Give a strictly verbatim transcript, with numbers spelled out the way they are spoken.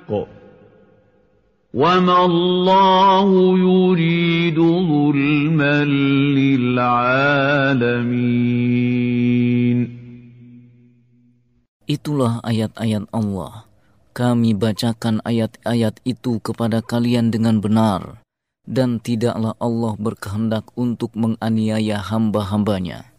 وَمَا اللَّهُ يُرِيدُ ظُلْمًا لِلْعَالَمِينَ. Itulah ayat-ayat Allah. Kami bacakan ayat-ayat itu kepada kalian dengan benar, dan tidaklah Allah berkehendak untuk menganiaya hamba-hambanya.